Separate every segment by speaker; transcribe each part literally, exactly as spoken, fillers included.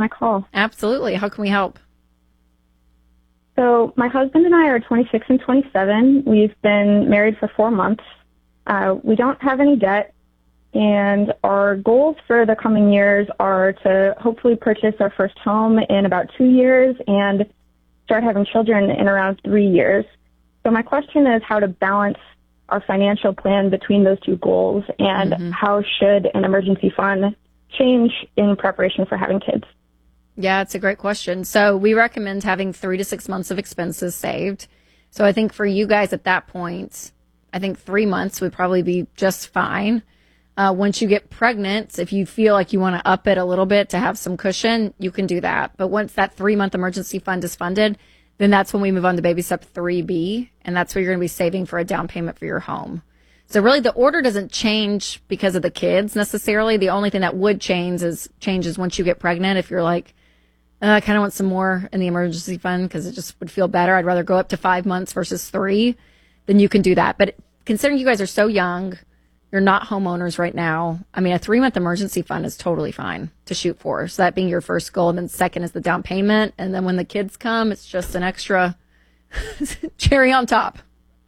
Speaker 1: my call.
Speaker 2: Absolutely. How can we help?
Speaker 1: So my husband and I are twenty-six and twenty-seven. We've been married for four months. Uh, we don't have any debt, and our goals for the coming years are to hopefully purchase our first home in about two years and start having children in around three years. So my question is how to balance our financial plan between those two goals, and mm-hmm. how should an emergency fund change in preparation for having kids?
Speaker 2: Yeah, it's a great question. So we recommend having three to six months of expenses saved. So I think for you guys at that point, I think three months would probably be just fine. Uh, once you get pregnant, if you feel like you want to up it a little bit to have some cushion, you can do that. But once that three-month emergency fund is funded, then that's when we move on to baby step three B, and that's where you're going to be saving for a down payment for your home. So really the order doesn't change because of the kids necessarily. The only thing that would change is changes once you get pregnant. If you're like, uh, I kind of want some more in the emergency fund because it just would feel better. I'd rather go up to five months versus three, then you can do that. But considering you guys are so young, you're not homeowners right now. I mean, a three-month emergency fund is totally fine to shoot for. So that being your first goal. And then second is the down payment. And then when the kids come, it's just an extra cherry on top.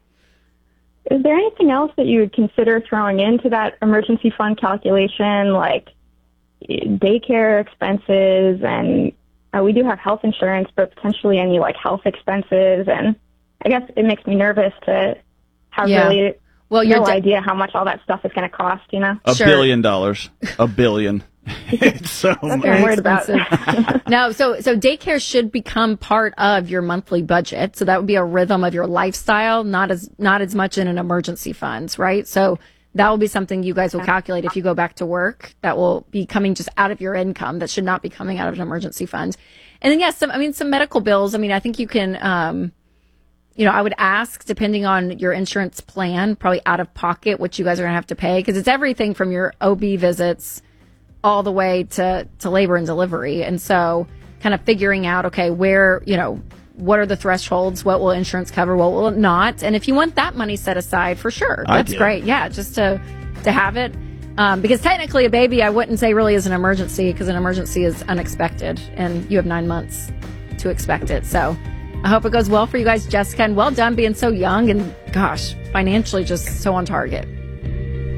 Speaker 1: Is there anything else that you would consider throwing into that emergency fund calculation, like daycare expenses? And uh, we do have health insurance, but potentially any like health expenses. And I guess it makes me nervous to have
Speaker 2: yeah.
Speaker 1: really
Speaker 2: well,
Speaker 1: no
Speaker 2: de-
Speaker 1: idea how much all that stuff is going to cost, you know?
Speaker 3: A
Speaker 2: sure.
Speaker 3: billion dollars. A billion. It's so
Speaker 1: That's
Speaker 3: much.
Speaker 1: what I'm worried about.
Speaker 2: No, so so daycare should become part of your monthly budget. So that would be a rhythm of your lifestyle, not as not as much in an emergency funds, right? So that will be something you guys will calculate if you go back to work. That will be coming just out of your income. That should not be coming out of an emergency fund. And then yes, some I mean some medical bills. I mean, I think you can um you know, I would ask, depending on your insurance plan, probably out of pocket, what you guys are going to have to pay, because it's everything from your O B visits all the way to, to labor and delivery. And so kind of figuring out, okay, where, you know, what are the thresholds? What will insurance cover? What will it not? And if you want that money set aside, for sure, that's great. Yeah, just to, to have it. Um, because technically a baby, I wouldn't say really is an emergency, because an emergency is unexpected and you have nine months to expect it. So I hope it goes well for you guys, Jessica, and well done being so young and, gosh, financially just so on target.